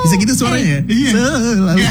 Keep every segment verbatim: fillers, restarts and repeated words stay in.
Bisa gitu suaranya ya? Iya. Selalu.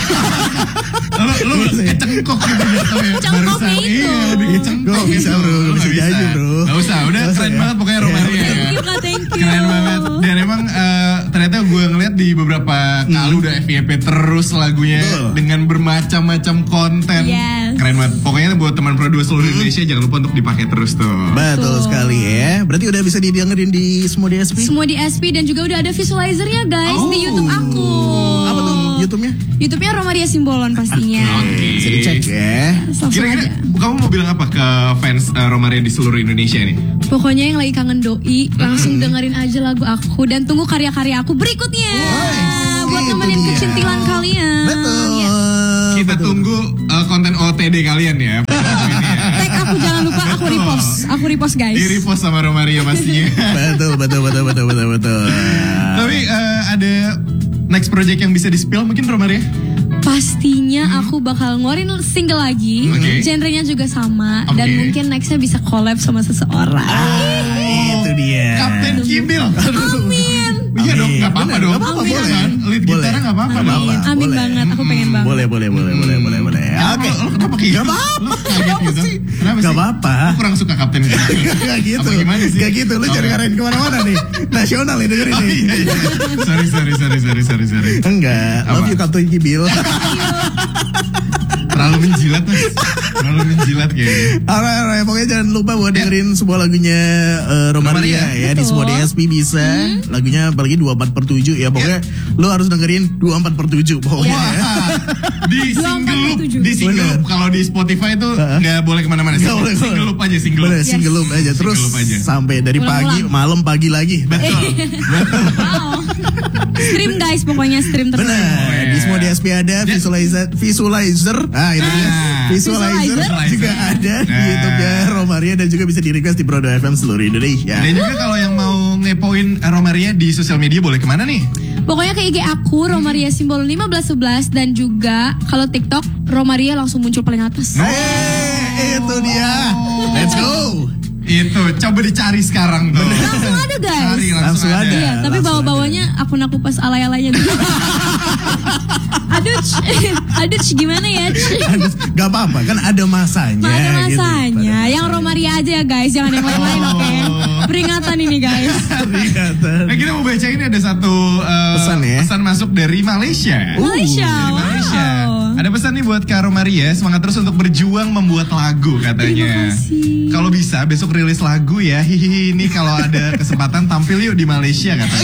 Lu lu kecengkok gitu jatuhnya. Cengkoknya itu. Iya, lebih kecengkok. Gak bisa bro, gak bisa nyanyi bro. Gak usah, udah Gak usah keren ya. banget pokoknya Romaria ya. Thank you, Kak, thank you. Keren banget. Dan emang eh, ternyata gue ngeliat di beberapa kali udah F Y P terus lagunya Betul. dengan bermacam-macam konten. Yes. Keren banget. Pokoknya buat teman Pro dua seluruh Indonesia jangan lupa untuk dipakai terus tuh. Betul Tuh. sekali ya. Berarti udah bisa didengerin di semua D S P? Semua di S P dan juga udah ada visualizernya guys Oh. di YouTube aku. Apa tuh YouTube-nya? YouTube-nya Romaria Simbolon pastinya. Oke. Bisa dicek ya. Langsung Kira-kira aja. kamu mau bilang apa ke fans eh, Romaria di seluruh Indonesia nih? Pokoknya yang lagi kangen doi, langsung dengerin aja lagu aku dan tunggu karya-karya aku berikutnya. Buat itu nemenin dia. kecintilan kalian. Betul. Yes. Kita Betul. tunggu eh, konten O T D kalian ya. Tag aku jangan lupa, aku repost. Aku repost guys. Di repost sama Romaria pastinya. Betul, betul, betul, betul, betul, betul. Tapi eh, ada next project yang bisa di-spill mungkin Romaria? Pastinya aku bakal ngeluarin single lagi. Oke. Genrenya juga sama. Dan Oke. mungkin nextnya bisa collab sama seseorang. Ah, itu dia. Kapten Kibil. Amin. Iya dong, Amin. gak apa-apa Bener, dong. gak apa-apa, Iya boleh. kan? Lead Boleh. gitarnya gak apa-apa Gak dong. apa-apa. Amin Boleh. banget, aku pengen banget. Boleh, boleh, boleh, boleh, boleh, boleh. Oke. Lo kenapa kayak Gak gitu? apa-apa. Lo kaget gitu? Kenapa sih? Gak apa-apa. Lo kurang suka Kapten Kibil? Gak gitu. Apa gimana sih? Gak gitu. Lu Oh. cari ngarahin kemana-mana nih. Nasional nih dengerin Oh, nih. iya, iya. Sorry, sorry, sorry, sorry, sorry, sorry. Enggak. Love Apa? you Kapten Kibil. Terlalu menjilat mas. Terlalu menjilat kayaknya. Alright, alright. Pokoknya jangan lupa buat dengerin sebuah lagunya eh, Romaria Romaria, ya di betul. semua D S P bisa. Lagunya apalagi dua puluh empat per tujuh ya. Pokoknya lo harus dengerin dua puluh empat per tujuh pokoknya. Wah, ya. di dua puluh empat single loop, tujuh. di single Bener. loop. Kalau di Spotify itu nggak boleh kemana-mana. Nggak Single, boleh, single boleh. loop aja, single loop. Bener, single loop aja terus Single loop aja. sampai dari pagi, Ulang-ulang. malam, pagi lagi. Betul. Betul. Wow. Stream guys, pokoknya stream terus. Benar. Di semua D S P ada visualizer, visualizer. Ah itu dia. Ah. Visualizer, Visualizer. juga ada di Nah. YouTube-nya Romaria dan juga bisa di request di Pro dua F M seluruh Indonesia. Dan juga kalau yang mau ngepoin Romaria di sosial media boleh kemana nih? Pokoknya ke I G aku Romaria Simbol lima belas sebelas dan juga kalau TikTok Romaria langsung muncul paling atas. Eh, itu dia. Let's go. Itu coba dicari sekarang tuh. Langsung ada guys. Cari langsung, Langsung ada. ada. Iya, tapi langsung bawa-bawanya akun aku pas alay-alaynya dulu. Aduh, Ch. aduh Ch, gimana ya? Ch? Aduh, gak apa-apa kan ada masanya. Ada gitu. masanya. Yang Romaria aja ya guys, jangan yang lain-lain oke. Peringatan ini guys. Peringatan. Nah kita mau bacain ada satu uh, Pesan ya. pesan masuk dari Malaysia. Malaysia, Dari Malaysia. wow. Ada pesan nih buat Kak Romaria, semangat terus untuk berjuang membuat lagu katanya. Terima kasih. Kalau bisa besok rilis lagu ya. Hihihi, ini kalau ada kesempatan tampil yuk di Malaysia katanya.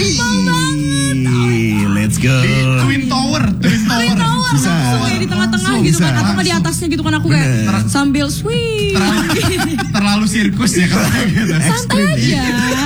Ih, let's go. Di Twin Tower, Twin Tower. Twin Tower Bisa. langsung ya di tengah-tengah Langsung gitu bisa. kan atau nggak di Langsung. atasnya gitu kan aku kayak Bener. sambil sweet. Terlalu, terlalu sirkus ya kalau kayak gitu. Santai aja.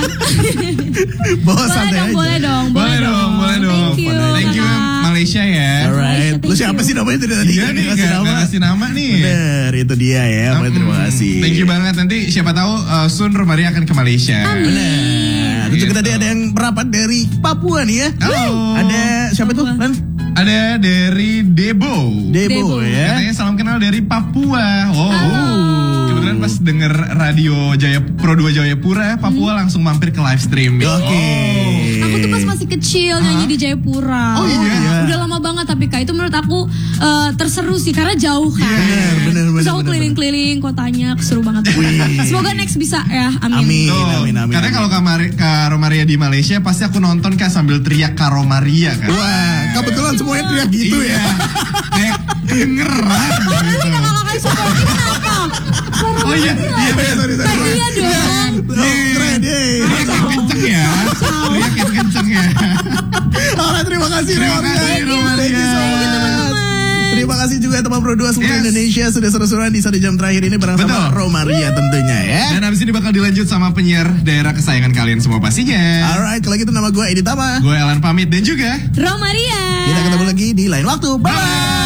Bawa Boleh santai dong, aja. boleh dong, Boleh dong, boleh dong. Thank you. Thank you Kakak. Malaysia ya. Alright. Malaysia, Lu thank siapa you. sih namanya tadi tadi? Iya nih, Kasih gak, nama. gak kasih nama nih. Bener, itu dia ya. Pokoknya Hmm, terima kasih. Thank you banget. Nanti siapa tahu uh, soon Romaria akan ke Malaysia. Benar. Itu Gitu. tadi ada yang merapat dari Papua nih ya. Halo. Ada siapa tuh? Papua. Lan? Ada dari Debo. Debo, Debo. ya. Katanya salam kenal dari Papua. Oh. Kebetulan pas denger radio Jaya Pro dua Jayapura, Papua langsung mampir ke live streaming. Oke. Aku tuh pas masih kecil nyanyi di Jayapura. Oh, iya. Udah lama banget tapi Kak itu menurut aku eh, terseru sih karena jauh kan. Bener, bener, Terus bener, aku bener, keliling-keliling kotanya seru banget. Wih. Semoga next bisa ya. Amin. Amin. Tuh, amin, amin, Katanya amin. kalau Kak, Mari- Kak Romaria di Malaysia pasti aku nonton Kak sambil teriak Kak Romaria kan. Wah, kebetulan semuanya teriak gitu Iya. ya. Kayak kedengeran gitu. Kakak supportnya kenapa? Oh iya, iya bener. Sorry, sorry, sorry. Iya dong. Oh, keren, yeay. Teriak yang kenceng ya. Teriak yang kenceng ya. Alright, terima kasih Terima Romaria. kasih, Romaria. Thank you so Thank you, much. teman-teman. Terima kasih juga teman Pro dua seluruh Yes. Indonesia sudah seru-seruan di satu jam terakhir ini bareng sama Betul. Romaria tentunya ya. Dan abis ini bakal dilanjut sama penyiar daerah kesayangan kalian semua pastinya. Alright, kalau gitu nama gue Edi Tama. Gue Elan pamit dan juga Romaria. Kita ketemu lagi di lain waktu. Bye.